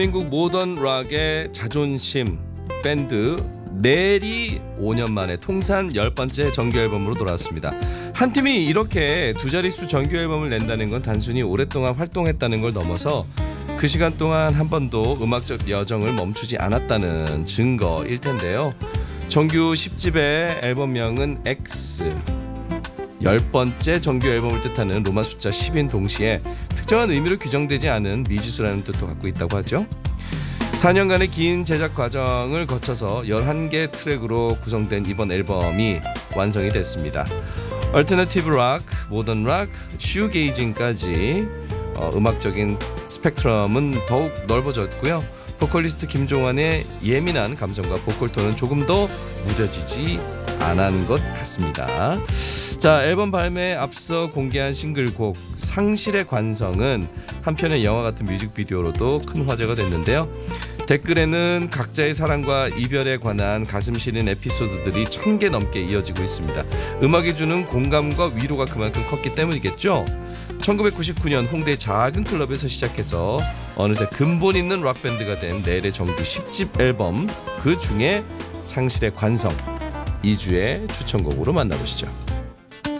대한민국 모던 락의 자존심 밴드 넬이 5년 만에 통산 10번째 정규 앨범으로 돌아왔습니다. 한 팀이 이렇게 두 자릿수 정규 앨범을 낸다는 건 단순히 오랫동안 활동했다는 걸 넘어서 그 시간 동안 한 번도 음악적 여정을 멈추지 않았다는 증거일 텐데요. 정규 10집의 앨범명은 X, 10번째 정규 앨범을 뜻하는 로마 숫자 10인 동시에 특정한 의미로 규정되지 않은 미지수라는 뜻도 갖고 있다고 하죠. 4년간의 긴 제작 과정을 거쳐서 11개 트랙으로 구성된 이번 앨범이 완성이 됐습니다. 얼터너티브 락, 모던 락, 슈게이징까지 음악적인 스펙트럼은 더욱 넓어졌고요. 보컬리스트 김종환의 예민한 감성과 보컬 톤은 조금 더 무뎌지지 않은 것 같습니다. 자, 앨범 발매에 앞서 공개한 싱글곡 상실의 관성은 한편의 영화 같은 뮤직비디오로도 큰 화제가 됐는데요. 댓글에는 각자의 사랑과 이별에 관한 가슴 시린 에피소드들이 1000개 넘게 이어지고 있습니다. 음악이 주는 공감과 위로가 그만큼 컸기 때문이겠죠. 1999년 홍대 작은 클럽에서 시작해서 어느새 근본 있는 락밴드가 된 넬의 정규 10집 앨범, 그 중에 상실의 관성, 2주의 추천곡으로 만나보시죠.